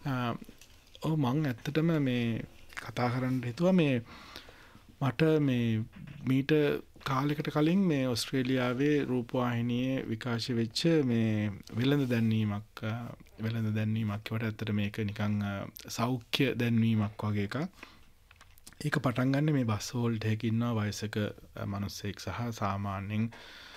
ඔව් මං ඇත්තටම මේ කතා කරන්න හිතුවා මේ මට මේ මීට කාලෙකට කලින් මේ ඔස්ට්‍රේලියාවේ රූපවාහිනියේ විකාශය වෙච්ච මේ වෙළඳ දැන්වීමක් වට ඇත්තට මේක නිකන් සෞඛ්‍ය දැන්වීමක් වගේ එකක්. ඒක පටන් ගන්න මේ බස් හෝල්ට් එකක ඉන්න වයසක මිනිස්සෙක් සහ සාමාන්‍යයෙන්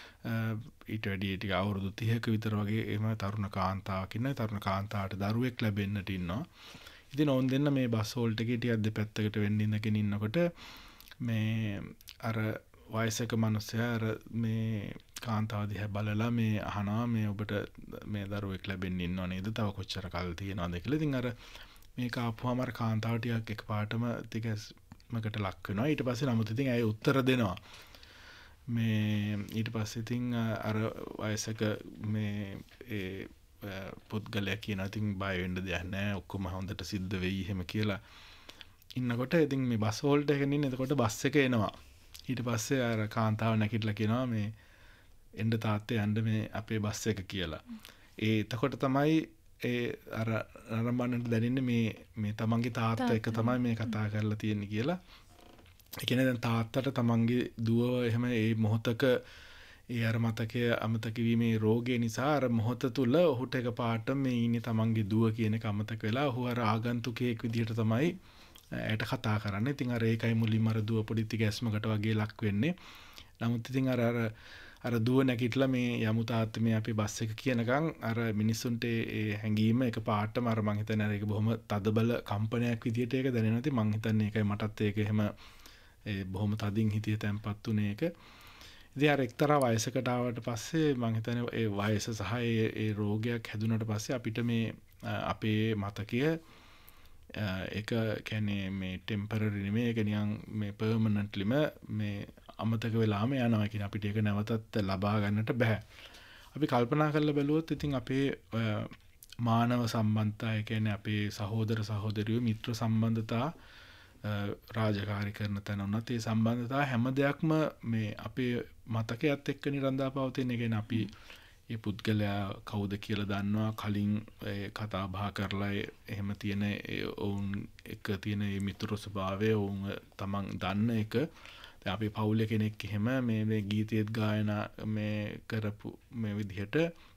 ඊට වැඩි ටික අවුරුදු 30ක විතර වගේ එහෙම තරුණ කාන්තාවක් ඉන්න. තරුණ කාන්තාවට දරුවෙක් ලැබෙන්නට ඉන්නවා. ඉතින් ඕන් දෙන්න මේ බස් හෝල්ට් එකේ ටිකක් දෙපැත්තකට වෙන්න ඉඳගෙන ඉන්නකොට මේ අර වයසක මිනිස්සයා අර මේ කාන්තාව දිහා බලලා මේ අහනවා මේ ඔබට මේ දරුවෙක් ලැබෙන්න ඉන්නව නේද? තව කොච්චර කල් තියෙනවද කියලා. ඉතින් අර මේක ආපුවාම අර කාන්තාව ටිකක් එකපාරටම ටිකමකට ලක් වෙනවා. ඊට පස්සේ නමුත් ඉතින් ඇය උත්තර දෙනවා. මේ ඊට පස්සේ ඉතින් අර වයසක මේ ඒ පුද්ගලයා කියනවා ඉතින් බය වෙන්න දෙයක් නැහැ. ඔක්කොම හොඳට සිද්ධ වෙයි එහෙම කියලා. ඉන්නකොට ඉතින් මේ බස් හෝල්ට් එකකින් ඉන්න. එතකොට බස් එක එනවා. ඊට පස්සේ අර කාන්තාව නැගිටලා කියනවා මේ එන්න තාත්තේ යන්න මේ අපේ බස් එක කියලා. එතකොට තමයි ඒ අර නරඹන්නට දැනෙන්නේ මේ තමන්ගේ තාත්තා එක තමයි මේ කතා කරලා තියෙන්නේ කියලා. ඒ කියන්නේ දැන් තාත්තට තමන්ගේ දුව එහෙම ඒ මොහොතක ඒ අර මතකය අමතක වීමේ රෝගය නිසා අර මොහොත තුල ඔහුට එකපාරට මේ ඉන්නේ තමන්ගේ දුව කියන එක අමතක වෙලා ඔහු අර ආගන්තුකයෙක් විදිහට තමයි ඇයට කතා කරන්නේ. ඉතින් අර ඒකයි මුලින්ම අර දුව පොඩි තිගැස්මකට වගේ ලක් වෙන්නේ. නමුත් ඉතින් අර දුව නැගිටලා මේ යමු තාත්තේ මේ අපේ බස් එක කියනකම් අර මිනිස්සුන්ට ඒ හැංගීම එක පාටම අර මං හිතන්නේ අර ඒක බොහොම තදබල කම්පනයක් විදියට ඒක දැනෙනවා. ඉතින් මං හිතන්නේ ඒකයි මටත් ඒක එහෙම ඒ බොහොම තදින් හිතේ තැම්පත් උනේ ඒක. ඉතින් අර එක්තරා වයසකට ආවට පස්සේ මං හිතන්නේ ඒ වයස සහ ඒ රෝගයක් හැදුනට පස්සේ අපිට මේ අපේ මතකය ඒක කියන්නේ මේ ටෙම්පරරි නෙමෙයි ඒක නිකන් මේ පර්මනන්ට්ලිම මේ අමතක වෙලාම යනවා කියන අපිට ඒක නැවතත් ලබා ගන්නට බෑ. අපි කල්පනා කරලා බැලුවොත් ඉතින් අපේ මානව සම්බන්ධතා ඒ කියන්නේ අපේ සහෝදර සහෝදරියෝ මිත්‍ර සම්බන්ධතා රාජකාරී කරන තැන උනත් ඒ සම්බන්ධතා හැම දෙයක්ම මේ අපේ මතකයත් එක්ක නිරන්දා පවතින. ඒ කියන්නේ අපි ඒ පුද්ගලයා කවුද කියලා දන්නවා කලින් කතා බහ කරලා එහෙම තියෙන ඔවුන් එක තියෙන මේ මිතුරු ස්වභාවය ඔවුන් තමන් දන්න එක. දැන් අපි පවුලේ කෙනෙක් එහෙම මේ ගීතයේත් ගායනා මේ කරපු මේ විදිහට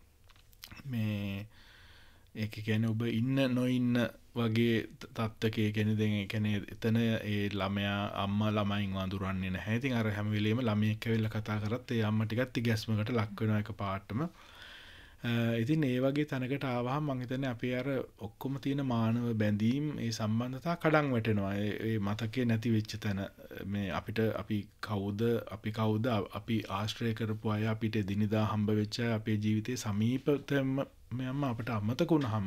මේ ඒක කියන්නේ ඔබ ඉන්න නොඉන්න වගේ තත්ත්වකේ කියන්නේ දැන් ඒ කියන්නේ එතන ඒ ළමයා අම්මා ළමයින් වඳුරන්නේ නැහැ. ඉතින් අර හැම වෙලෙම ළමයෙක් ඇවිල්ලා කතා කරත් ඒ අම්මා ටිකක් තිගැස්මකට ලක් වෙනවා එක පාටම. ඉතින් ඒ වගේ තැනකට ආවහම මම හිතන්නේ අපේ අර ඔක්කොම තියෙන මානව බැඳීම් ඒ සම්බන්ධතා කඩන් වැටෙනවා. ඒ මතකේ නැති වෙච්ච තැන මේ අපිට අපි කවුද අපි ආශ්‍රය කරපු අය අපිට දිනදා හම්බ වෙච්ච අපේ ජීවිතේ සමීපතම මෙයන්ම අපිට අමතක වුණාම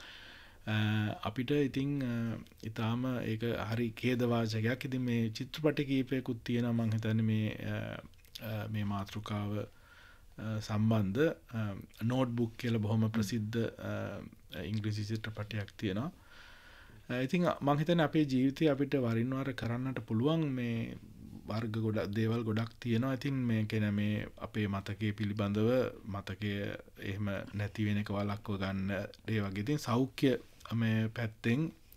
අපිට ඉතින් ඊටාම ඒක හරි ඛේදවාචකයක්. ඉතින් මේ චිත්‍රපට කීපයකුත් තියෙනවා මම හිතන්නේ මේ මාතෘකාව සම්බන්ධ නෝට්බුක් කියලා බොහොම ප්‍රසිද්ධ ඉංග්‍රීසි චිත්‍රපටයක් තියෙනවා. ඉතින් මම හිතන්නේ අපේ ජීවිතේ අපිට වරින් වර කරන්නට පුළුවන් මේ වර්ග ගොඩක් දේවල් ගොඩක් තියෙනවා. ඉතින් මේ කියන මේ අපේ මතකයේ පිළිබඳව මතකය එහෙම නැති වෙන එක වළක්ව ගන්න ඒ වගේ. ඉතින් සෞඛ්‍ය මේ පැත්තෙන්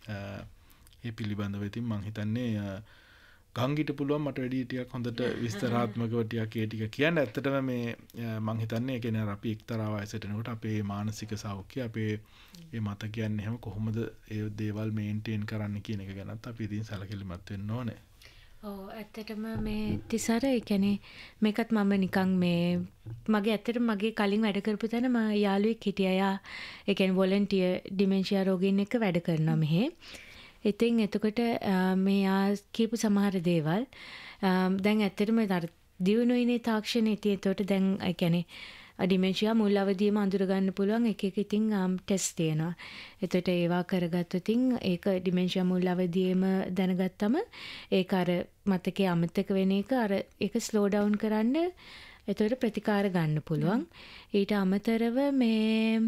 ඒ පිළිබඳව ඉතින් මම හිතන්නේ ගංගිට පුළුවන් මට වැඩි ටිකක් හොඳට විස්තරාත්මකව ටිකක් ඒ ටික කියන්න. ඇත්තටම මේ මම හිතන්නේ ඒ කියන්නේ අපි එක්තරා වයසට එනකොට අපේ මානසික සෞඛ්‍ය අපේ මේ මතකයන් එහෙම කොහොමද ඒ දේවල් මේන්ටේන් කරන්න කියන එක ගැනත් අපි ඉතින් සැලකිලිමත් වෙන්න ඕනේ. ඔව් ඇත්තටම මේ තිසර ඒ කියන්නේ මේකත් මම නිකන් මේ මගේ ඇත්තටම මගේ කලින් වැඩ කරපු තැන මම යාළුවෙක් හිටියා. යා ඒ කියන්නේ වොලන්ටියර් ඩිමෙන්ෂියා රෝගීන් එක්ක වැඩ කරනවා මෙහෙ. ඉතින් එතකොට මෙයා කියපු සමහර දේවල් දැන් ඇත්තටම අර දියුණුවනේ තාක්ෂණයේ ඉතින් එතකොට දැන් ඒ කියන්නේ ඩිමෙන්ෂියා මුල් අවදියේම අඳුර ගන්න පුළුවන් එක ඉතින් ටෙස්ට් තියෙනවා. එතකොට ඒවා කරගත්තොත් ඉතින් ඒක ඩිමෙන්ෂියා මුල් අවදියේම දැනගත්තම ඒක අර මතකයේ අමතක වෙන එක අර ඒක ස්ලෝ ඩවුන් කරන්න එතකොට ප්‍රතිකාර ගන්න පුළුවන්. ඊට අමතරව මේ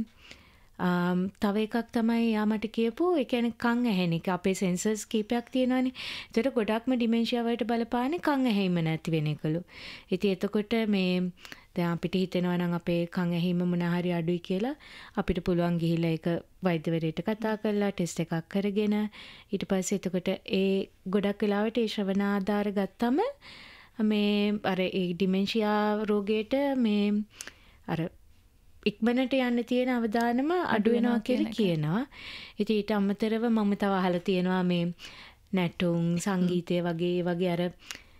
තව එකක් තමයි යා මට කියපු ඒ කියන්නේ කන් ඇහෙන එක. අපේ සෙන්සර්ස් කීපයක් තියෙනවානේ. ඒතර ගොඩක්ම ඩිමෙන්ෂියා වලට බලපාන්නේ කන් ඇහිම නැති වෙන එකලු. ඉතින් එතකොට මේ දැන් අපිට හිතෙනවා නම් අපේ කන් ඇහිම මොන හරි අඩුයි කියලා අපිට පුළුවන් ගිහිල්ලා ඒක වෛද්‍යවරයෙක්ට කතා කරලා ටෙස්ට් එකක් කරගෙන ඊට පස්සේ එතකොට ඒ ගොඩක් වෙලාවට ඒ ශ්‍රවණ ආධාර ගත්තම මේ අර ඒ ඩිමෙන්ෂියා රෝගයට මේ අර ඉක්මනට යන්න තියෙන අවදානම අඩු වෙනවා කියලා කියනවා. ඉතින් ඊට අමතරව මම තව අහලා තියෙනවා මේ නැටුම් සංගීතය වගේ අර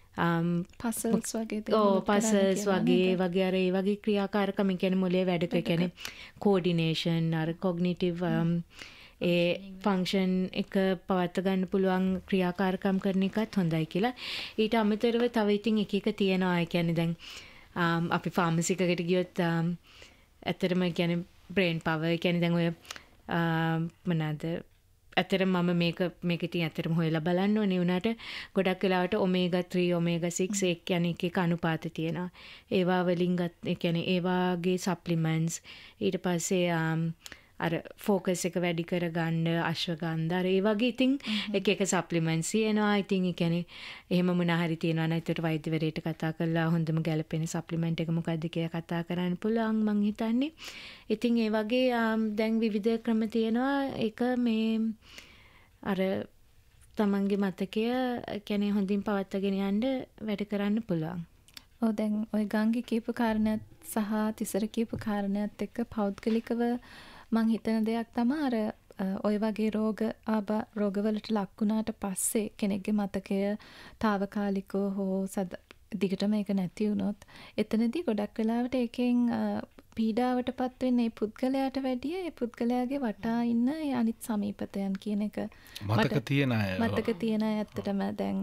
පසල්ස් වගේ පසල්ස් වගේ අර ඒ වගේ ක්‍රියාකාරකම් කියන්නේ මොලේ වැඩක කියන්නේ කෝඩිනේෂන් අර කොග්නිටිව් ඒ ෆන්ක්ෂන් එක පවත්ව ගන්න පුළුවන් ක්‍රියාකාරකම් කරන එකත් හොඳයි කියලා. ඊට අමතරව තව ඉතින් එක තියෙනවා. ඒ කියන්නේ දැන් අපි ෆාමසි එකකට ගියොත් ඇත්තටම කියන්නේ බ්‍රේන් පවර් කියන්නේ දැන් ඔය මොනවාද ඇත්තටම මම මේක ඉතින් ඇත්තටම හොයලා බලන්න ඕනේ වුණාට ගොඩක් වෙලාවට ඔමේගා 3 ඔමේගා 6 ඒ කියන්නේ එක අනුපාත තියෙනවා. ඒවා වලින් ඒ කියන්නේ ඒ වාගේ සප්ලිමන්ට්ස් ඊට පස්සේ අර ෆෝකස් එක වැඩි කරගන්න අශ්වගන්ධ අර ඒ වගේ ඉතින් එක සප්ලිමන්ට්ස් තියෙනවා. ඉතින් ඒ කියන්නේ එහෙම මොන හරි තියෙනවා නම් ඒකට වෛද්‍යවරයෙක්ට කතා කරලා හොඳම ගැලපෙන සප්ලිමන්ට් එක මොකක්ද කියලා කතා කරන්න පුළුවන් මං හිතන්නේ. ඉතින් ඒ වගේ දැන් විවිධ ක්‍රම තියෙනවා. ඒක මේ අර තමන්ගේ මතකය කියන්නේ හොඳින් පවත්වාගෙන යන්න වැඩ කරන්න පුළුවන්. ඔව් දැන් ওই ගංගි කියපු කාරණාත් සහ තිසර කියපු කාරණාත් එක්ක පෞද්ගලිකව මං හිතන දෙයක් තමයි අර ඔය වගේ රෝගවලට ලක් වුණාට පස්සේ කෙනෙක්ගේ මතකය తాවකාලිකව හෝ දිගටම ඒක නැති වුණොත් එතනදී ගොඩක් වෙලාවට ඒකෙන් පීඩාවටපත් වෙන්නේ ඒ පුද්ගලයාට වැඩිය ඒ පුද්ගලයාගේ වටා ඉන්න ඒ අනිත් සමීපතයන් කියන එක මතක තියෙන අය ඇත්තටම දැන්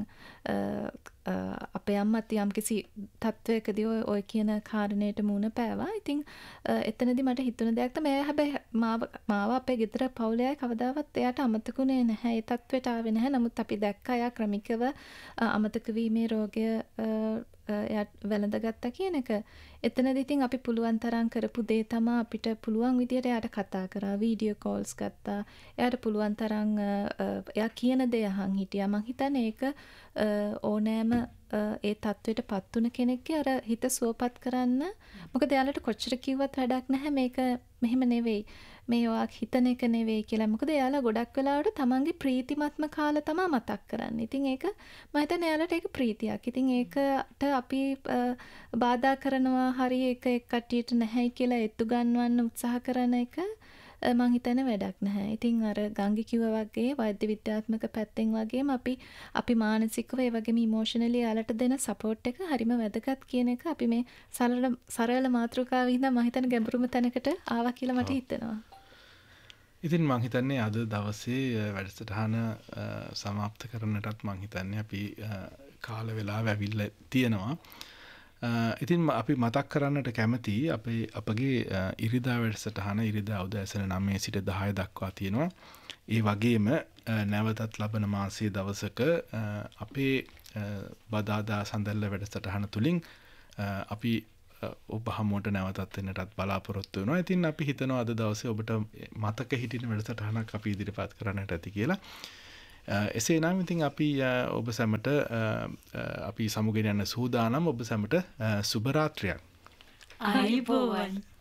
අපේ අම්මත් යම්කිසි තත්වයකදී ඔය කියන කාරණේට මුණ පෑවා. ඉතින් එතනදී මට හිතුණ දෙයක් තමයි හැබැයි මාව අපේ ගෙදර පවුලේ අය කවදාවත් එයාට අමතකුනේ නැහැ. ඒ තත්වෙට ආවේ නැහැ. නමුත් අපි දැක්ක එයා ක්‍රමිකව අමතක වීමේ රෝගය එයාට වැළඳගත්තා කියන එක. එතනදී ඉතින් අපි පුළුවන් තරම් කරපු දේ තමයි අපිට පුළුවන් විදියට එයාට කතා කරා, වීඩියෝ කෝල්ස් ගත්තා. එයාට පුළුවන් තරම් එයා කියන දේ අහන් හිටියා. මං හිතන්නේ ඒක ඕනෑම ඒ තත්වෙට පත් වුණ කෙනෙක්ගේ අර හිත සුවපත් කරන්න. මොකද එයාලට කොච්චර කිව්වත් වැඩක් නැහැ මේක මෙහෙම නෙවෙයි. මේ ඔයා හිතන එක නෙවෙයි කියලා. මොකද එයාලා ගොඩක් වෙලාවට තමන්ගේ ප්‍රීතිමත්ම කාලය තමයි මතක් කරන්නේ. ඉතින් ඒක මම හිතන්නේ එයාලට ඒක ප්‍රීතියක්. ඉතින් ඒකට අපි බාධා කරනවා හරි ඒක කට්ටියට නැහැයි කියලා එත්තු ගන්නවන්න උත්සාහ කරන එක මං හිතන්නේ වැඩක් නැහැ. ඉතින් අර ගංගි කිව්වා වගේ වෛද්‍ය විද්‍යාත්මක පැත්තෙන් වගේම අපි මානසිකව ඒ වගේම ඉමෝෂනලි යාලට දෙන සපෝට් එක හරිම වැදගත් කියන එක අපි මේ සරල මාතෘකාව වින්දා මම හිතන්නේ ගැඹුරුම තැනකට ආවා කියලා මට හිතෙනවා. ඉතින් මං හිතන්නේ අද දවසේ වැඩසටහන සමාප්ත කරන්නටත් මං හිතන්නේ අපි කාල වෙලාව ඇවිල්ලා තියෙනවා. ඉතින් අපි මතක් කරන්නට කැමති අපගේ ඉරිදා වැඩසටහන ඉරිදා උදෑසන 9 සිට 10 දක්වා තියෙනවා. ඒ වගේම නැවතත් ලබන මාසයේ දවසක අපේ බදාදා සඳල්ල වැඩසටහන තුලින් අපි ඔබ හමුවට නැවතත් වෙන්නටත් බලාපොරොත්තු වෙනවා. ඉතින් අපි හිතනවා අද දවසේ ඔබට මතක හිටින වැඩසටහනක් අපි ඉදිරිපත් කරන්නට ඇති කියලා. එසේ නම් ඉතින් අපි ඔබ සැමට අපි සමුගෙන යන සූදානම් ඔබ සැමට සුබ රාත්‍රියක්. ආයුබෝවන්.